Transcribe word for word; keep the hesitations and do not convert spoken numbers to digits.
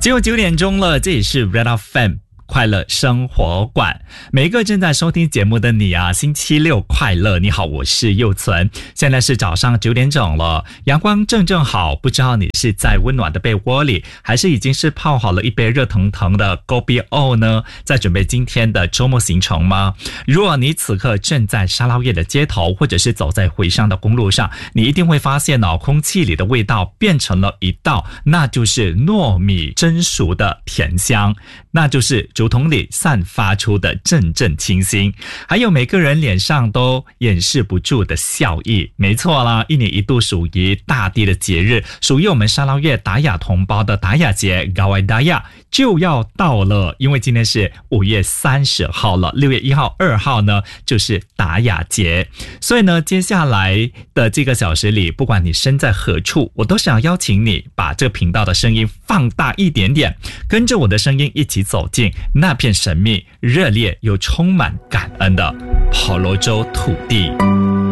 结果九点钟了，这里是 Red F M 快乐生活馆，每一个正在收听节目的你啊，星期六快乐！你好，我是佑存，现在是早上九点整了，阳光正正好，不知道你是在温暖的被窝里，还是已经是泡好了一杯热腾腾的 Gobi O 呢？在准备今天的周末行程吗？如果你此刻正在沙捞越的街头，或者是走在回乡的公路上，你一定会发现哦，空气里的味道变成了一道，那就是糯米蒸熟的甜香，那就是竹筒里散发出的阵阵清新，还有每个人脸上都掩饰不住的笑意。没错啦，一年一度属于大地的节日，属于我们沙捞越达雅同胞的达雅节 Gawai Daya 就要到了，因为今天是五月三十号了，六月一号、二号呢就是达雅节，所以呢，接下来的这个小时里，不管你身在何处，我都想邀请你把这个频道的声音放大一点点，跟着我的声音一起走进那片神秘、热烈又充满感恩的婆罗洲土地。